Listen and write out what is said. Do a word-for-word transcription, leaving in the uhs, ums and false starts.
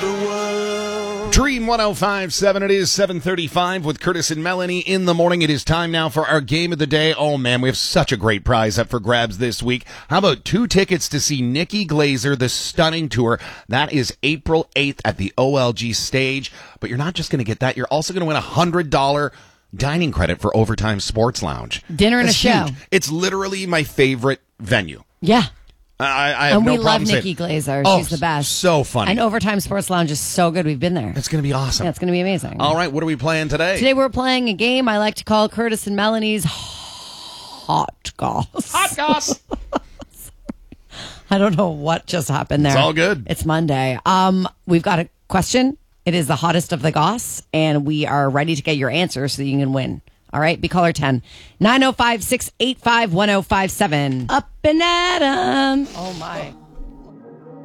the world. Dream one oh five point seven. It is seven thirty-five with Curtis and Melanie in the morning. It is time now for our game of the day. Oh, man, we have such a great prize up for grabs this week. How about two tickets to see Nikki Glaser, the Stunning Tour? That is April eighth at the O L G stage. But you're not just going to get that. You're also going to win a one hundred dollars dining credit for Overtime Sports Lounge. Dinner and That's a show. huge. It's literally my favorite venue. Yeah. I, I have and no we love problem Nikki saying- Glaser. Oh, She's the best. So funny. And Overtime Sports Lounge is so good. We've been there. It's going to be awesome. Yeah, it's going to be amazing. All right, what are we playing today? Today we're playing a game I like to call Curtis and Melanie's Hot Goss. Hot Goss. I don't know what just happened there. It's all good. It's Monday. Um, we've got a question. It is the hottest of the goss, and we are ready to get your answer so you can win. All right, be caller ten. nine oh five, six eight five, one oh five seven. Up and at 'em. Oh, my.